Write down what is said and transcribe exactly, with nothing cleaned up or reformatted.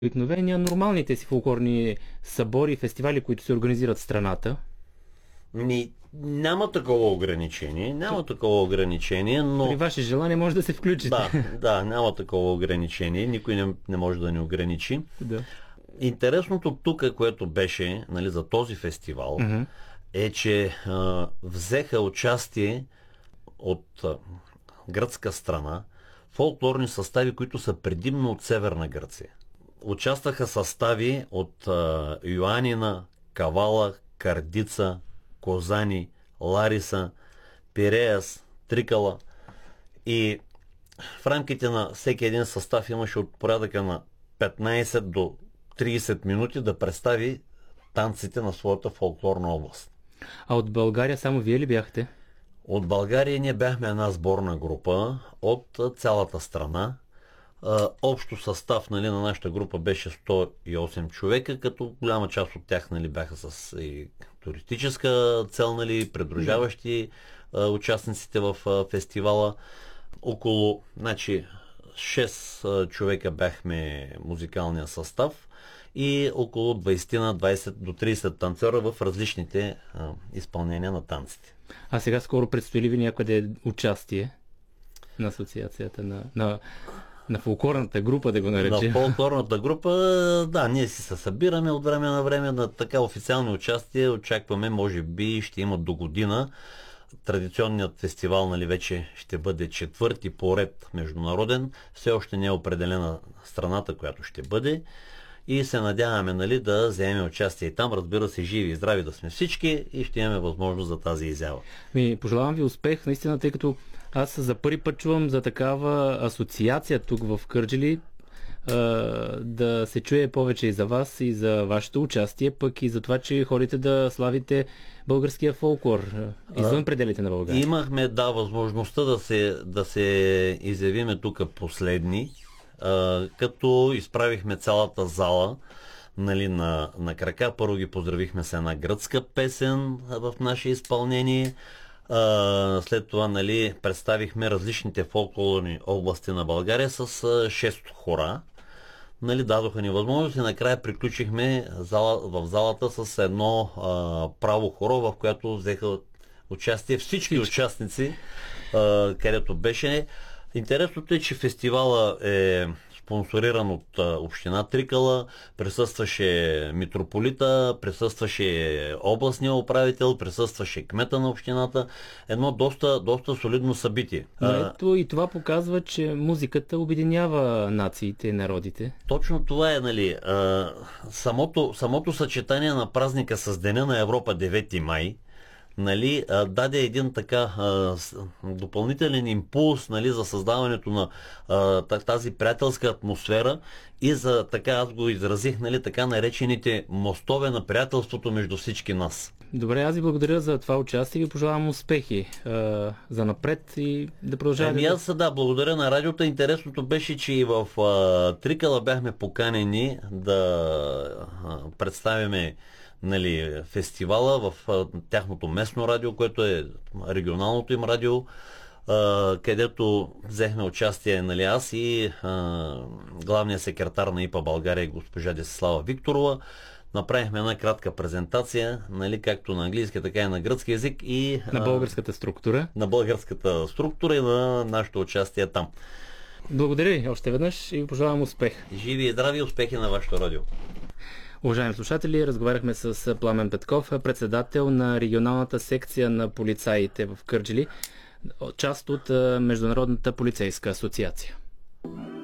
обикновения нормалните си фолклорни събори и фестивали, които се организират в страната? Ми, няма такова ограничение, няма такова ограничение, но... При ваше желание може да се включите. Да, да, няма такова ограничение, никой не, не може да ни ограничи. Да. Интересното тук, което беше, нали, за този фестивал, Mm-hmm. е, че а, взеха участие от а, гръцка страна фолклорни състави, които са предимно от Северна Гърция. Участваха състави от а, Йоанина, Кавала, Кардица, Козани, Лариса, Пиреас, Трикала, и в рамките на всеки един състав имаше от порядъка на петнайсет до трийсет минути да представи танците на своята фолклорна област. А от България само вие ли бяхте? От България ние бяхме една сборна група от цялата страна. Общо състав, нали, на нашата група беше сто и осем човека, като голяма част от тях, нали, бяха с и туристическа цел, нали, придружаващи а, участниците в а, фестивала. Около, значи, шест а, човека бяхме музикалния състав и около двайсет на двайсет до трийсет танцора в различните а, изпълнения на танците. А сега скоро предстои ли ви някъде участие на асоциацията на... на... На фолклорната група, да го наречем. На фолклорната група, да, ние си се събираме от време на време на така официални участия. Очакваме, може би, ще има до година. Традиционният фестивал, нали, вече ще бъде четвърти поред международен. Все още не е определена страната, която ще бъде. И се надяваме, нали, да вземем участие и там. Разбира се, живи и здрави да сме всички и ще имаме възможност за тази изява. Ми, пожелавам ви успех, наистина, тъй като аз за първи път чувам за такава асоциация тук в Кърджали, да се чуе повече и за вас, и за вашето участие, пък и за това, че ходите да славите българския фолклор извън пределите на България. Имахме, да, възможността да се, да се изявиме тук последни, като изправихме цялата зала, нали, на, на крака. Първо ги поздравихме с една гръцка песен в наше изпълнение. Uh, след това, нали, представихме различните фолклорни области на България с uh, шест хора. Нали, дадоха ни възможност и накрая приключихме зала, в залата с едно uh, право хоро, в което взеха участие всички, всички. участници, uh, където беше. Интересното е, че фестивала е спонсориран от а, община Трикала, присъстваше митрополита, присъстваше областния управител, присъстваше кмета на общината. Едно доста, доста солидно събитие. Но ето и това показва, че музиката обединява нациите и народите. Точно това е, нали. А, самото, самото съчетание на празника с Деня на Европа девети май, нали, даде един така а, допълнителен импулс, нали, за създаването на а, тази приятелска атмосфера и за, така аз го изразих, нали, така наречените мостове на приятелството между всички нас. Добре, аз ви благодаря за това участие и ви пожелавам успехи а, за напред и да продължавате. Ами аз, да, благодаря на радиото. Интересното беше, че и в а, Трикала бяхме поканени да а, представяме, нали, фестивала в а, тяхното местно радио, което е регионалното им радио, а, където взехме участие, нали, аз и а, главният секретар на ИПА България, госпожа Десислава Викторова. Направихме една кратка презентация, нали, както на английски, така и на гръцки език и на българската структура. На българската структура и на нашето участие там. Благодаря ви още веднъж и ви пожелавам успех. Живи и здрави, успехи на вашето радио. Уважаеми слушатели, разговаряхме с Пламен Петков, председател на регионалната секция на полицаите в Кърджали, част от Международната полицейска асоциация.